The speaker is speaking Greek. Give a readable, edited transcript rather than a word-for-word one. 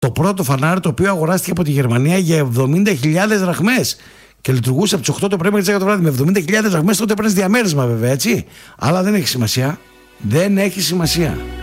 Το πρώτο φανάρι, το οποίο αγοράστηκε από τη Γερμανία για 70.000 δραχμές και λειτουργούσε από τις 8 το πρωί μέχρι τις 10 το βράδυ. Με 70.000 δραχμές τότε παίρνεις διαμέρισμα, βέβαια, έτσι. Αλλά δεν έχει σημασία. Δεν έχει σημασία.